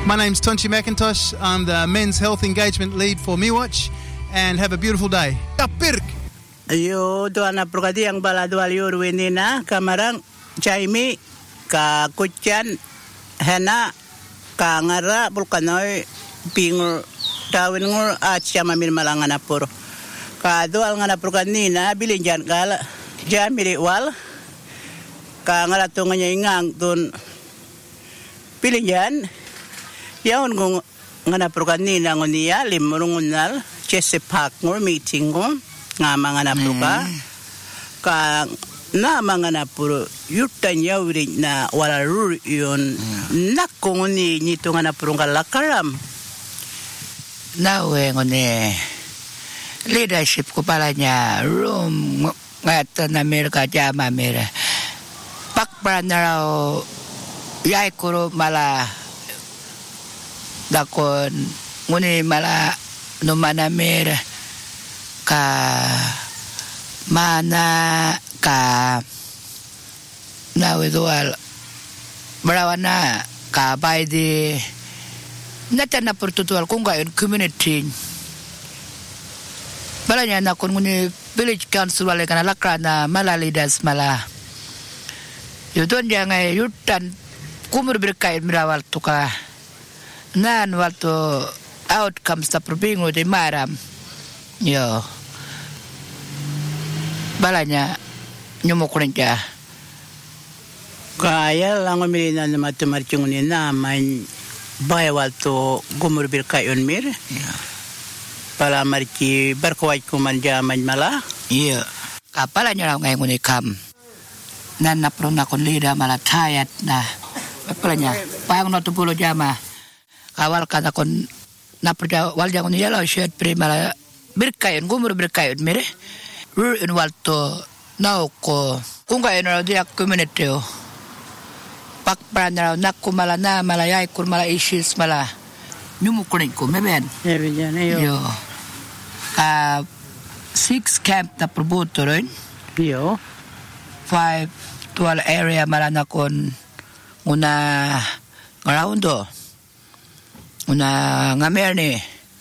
My name's Tonchi McIntosh. I'm the Men's Health Engagement Lead for MeWatch, and have a beautiful day. Kapirk! Yo, doan na prokadi ang baladwal yurwinina, kamarang Jaime, ka kutyan, hena, ka ngara, bulkanoy, pingul, tawin ngur, at siya mamil malangan na puro. Ka doal nga na prokanina, bilin dyan kala, Jaime wal, ka ngara tunga niya ingang dun, bilin dyan, yaon kung nga na prokanina ngunia, limurungunal, Chesapeake ngur, meeting ngur, nga mga napuka ka na mga napuro yutan yawri na wala rur yun nakong ni nito nga napurong kalakaram nawe ngone leadership ko pala niya room ngata na Amerika jama mera pakpara na raw yay kuro mala dakon ngone mala numana mera ka mana ka nawe dual berawana ka by the nata na pertutual kung gayon community balanya na kun nguni village council wale kana lakra na mala leaders mala yudon jangai yutan kumur berkait mirawal tuka nan walto outcomes ta probingo de maram yo balanya nyumukurin ka kaya lang umilina na matumarchung ni naman bayawal to gumur birkayon mir pala marchi barkawaj kuman jaman mala iya kapalanya lang ngayon ni kam nan naprong na kon lida mala tayat na palanya pang no tupulo jama kawal kana kon naprja wal jangon yellow shirt primala birkayon gumur birkayon mir in walto now ko kung kaya na dia community o pakpran na nakumala na malayay kur mala issues mala nyumukurin ko meben yo ka 6 camp na probuto rin yo 5 12 area mala na kon una ngaundo una ngamerni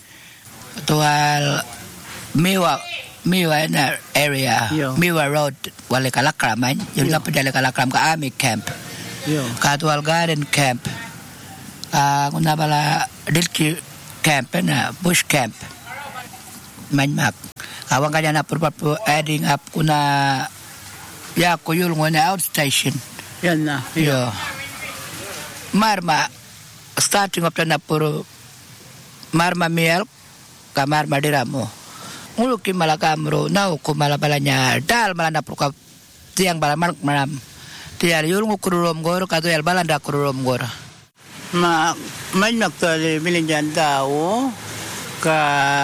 tual Miwa na area, Miwa Road, wale kalakram man. Yung lapit dali kalakram ka Army Camp, Katwal Garden Camp, kuna bala Dilki Camp na Bush Camp, manmak. Kawang kanya na purpapu adding up kuna ya kuyul ngone outstation. Yan na. Yo. Marma starting up na puro Marma Milk, ka Marma Diramo. Nguluki malakamro na ko malabalanya dal malanda proka tiang balaman maram tiar yul ngukurum gor kato yal balanda kurum gor ma manyak tale bilinjan daw ka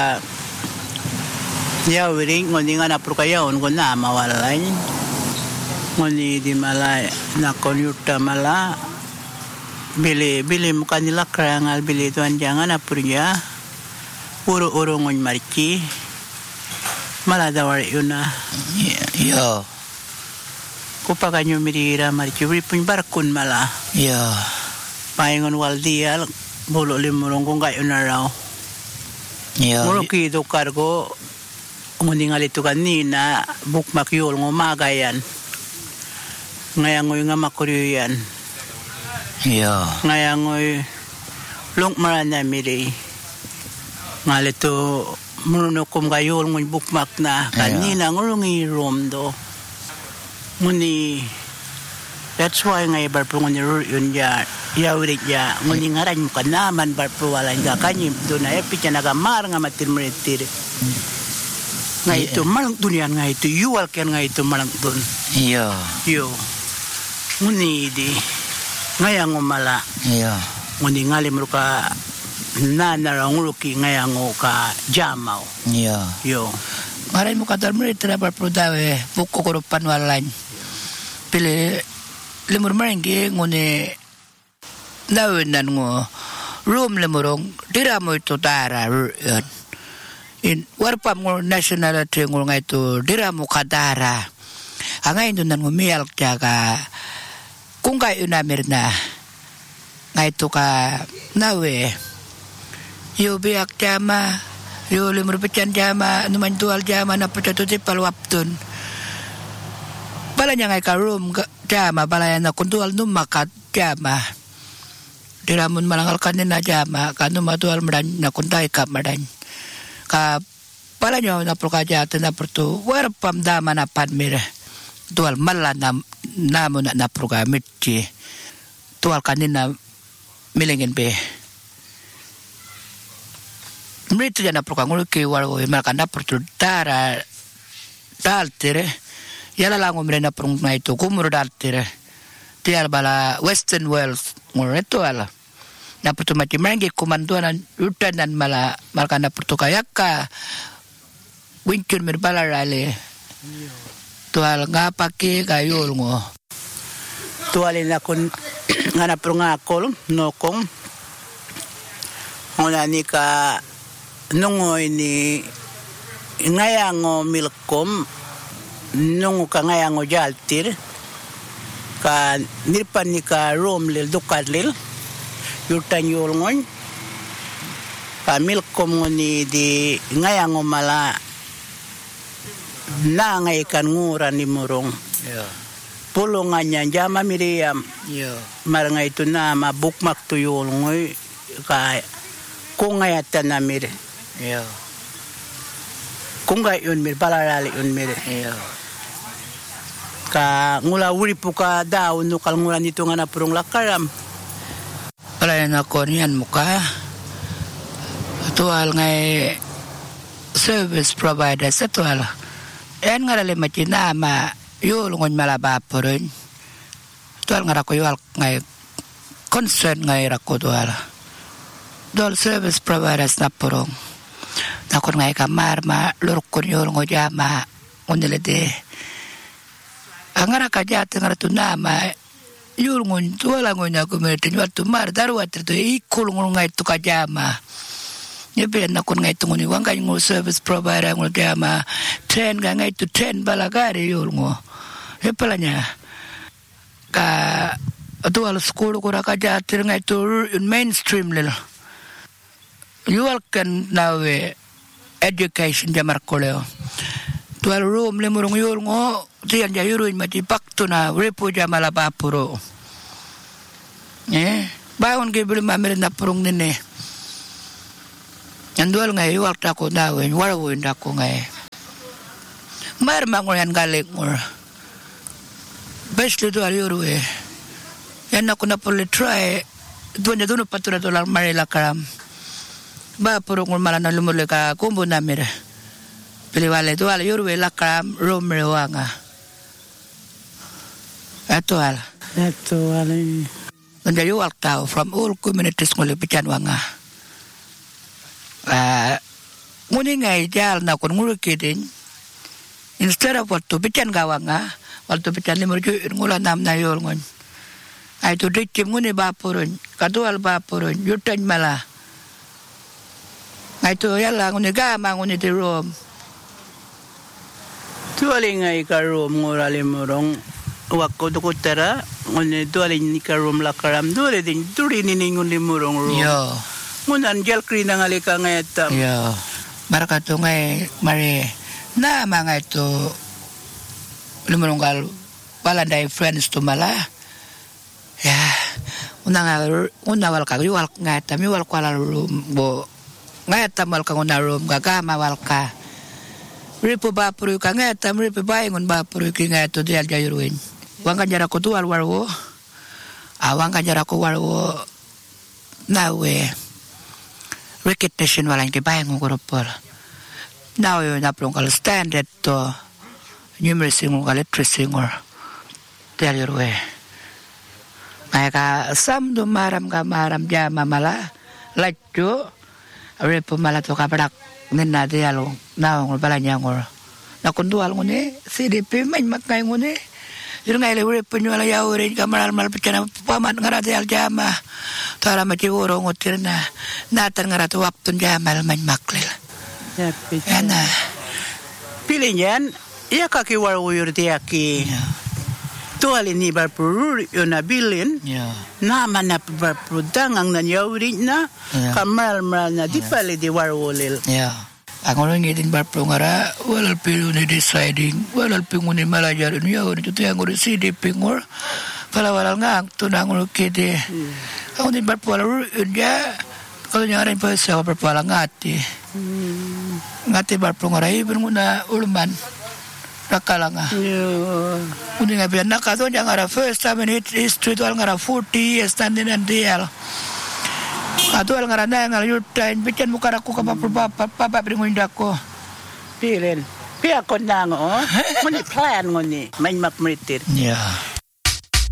yawring ngoni nga na proka yaon ko na mawalay ngoni di malay na konuta mala bili mo kanila krangal bili tuan jangan na purya uro ngon marki maladawar yun na. Yo. Kupakan yung mirira marchi pun barkun mala. Yo. Paingon waldial bulo limurong kung kayo na raw. Yo. Muro kito kargo nguning alito kanina bukmak yul ngumagayan. Ngayangoy nga makuryo yan. Yo. Ngayangoy long marana miri. Ngalito muno kum gayol ngun bukmak na kanina ngulungi rom do muni that's why ngay barpo ngun yun ya yawrit ya nguni ngaran mo kanaman barpo walan ga kanyim do na epi na gamar nga matirmretir nga ito malang dunian nga ito yuwal ken nga ito malang dun yo nguni di ngayang umala nguni ngalim ro ka na naranguluki ngayang ka jamaw. Yo. Maray mo katar mo ito na parprodawe buko ko panwalan. Pili limur maringi nguni nawinan ngo room limurong dira mo ito tara in warpam ngo nationality ngo nga ito dira mo kadara. Ang ngayon doon nang umiyal ka kung kayo namin na nga ngai tu ka nawe yo biak jama yo limur pecan jama numan tual jama na percatuti palwaptun balanya ngai ka room jama balaya na kuntual numakat jama diramun malangal kanin na jama kanu matual medan na kuntai ka medan ka balanya na prokajat na pertu werpam dama na padmir tual malan namun na progamit tual kanin na milingin be mritu jana prokangul ke wargo malkanda pertudara daltere yala lango mrena prung na itu kumur daltere tiar bala western world ngoreto ala na pertu mati mangi kumanduan utan dan mala malkanda pertukayaka wincun mirbala rale tual ngapake kayul ngo tualin akon ngana prungakol nokong ona ni ka nungoy ni ngayango milkom nungu ka ngayango jaltir ka nirpan ni ka romlil dukarlil yutan yulngon ka milkom ni di ngayango mala na ngay kan ngura ni murong pulungannya jama Miriam maranga itu nama bukmak tuyul ngoy ka kungayatan na mir kungay yun mir balarali yun mir ka ngula uri puka daw nukal ngula nito nga na purong lakaram palayan ako niyan muka tual ngay service provider sa tual yan nga rin matinama yul ngon malabapurin tual nga rako yual ngay concern ngay rako tual dol service providers na purong nakon ngay kamar ma lurkon yul ngo jama ngunilade ang nga rakajate nga rato nama yul ngon tuwala ngon na kumiritin yual tumar darwat rito ikul ngon ngay to kajama nyebilan nakon ngay to ngoni wangay ngo service provider ngo jama 10 nga ngay to 10 balagari yul ngo palanya ka tual school ko rakajatir nga ito mainstream lil yual kan nawe education jamar koleo tual room le murung yul ngo tiyan jayuruin mati pakto na repo jamala bapuro bayon ke belum amir na purung nene yandual nga yual tako nawe warawin tako nga mar mangulan galik ngor best tual yuru yan ako na puli try doon patura dolar marila karam ba puro ngul malana lumule ka kumbu namir piliwale tual yuru lakram romrewanga atual and you walk out from all communities ngul pican wanga nguni ngai jal na kon ngul kidin instead of what to pican gawanga waktu pican limur ngula nam na yul ngon ay to dikim nguni bapurun katual bapurun yutan mala ay to yala nguni gama nguni di rom tualing ay ka rom ngura limurong wakko dukutara nguni tualing ni ka rom lakaram dure din turi niningun limurong rom ngunan jal krina ngali ka ngayatam barakato ngay mari na mga ito lumulunggal palanday friends to mala una wal ka yuwal ngata mi wal kwala bo ngata mal ka una room gagama wal ka ripo bapuru ka ngata ripo baingon bapuru ki ngato dial jayruin wang kanjara ko tual warwo awang kanjara ko warwo nawe recognition walang ki baingon grupol now you na prongkal standard to numeracy ng literacy ng tell your way ay ka sam do maram jama mala lajo repo mala to ka badak nena dialo na ng balanya ngor na kundual ngone CDP man makay ngone yung ngay le repo nyo ala yawrin ka mal picana paman ngara dial jama tara maciworo ngotir na natan ngara to waptun jamal man maklil pilih yan iya kaki warwuyur tiaki tuali ni barpurur yun nabilin. Ya. Naman na barpudang ang nanyawri na. Kamal-mal na di pali di warwolil. Ya. Ako nang ngidin barpungara, walal pilu ni deciding, walal pingun ni malajar ni yun, ito yang uri sidi pingur, pala walal ngang tunang uri kiti. Ako din barpungara yun ya, kalau nyarin pa siya barpungara ngati. Ngati barpungara ibon muna ulman. Nakala nga. Muna nga biyan nakato niya nga first time in history to al nga 40 years standing and DL. Ato al nga na nga yutain bican mo karako ka papa bringon dako. Pilen. Pia ko na ngo. Muni plan ngo ni. May makmritir. Yeah.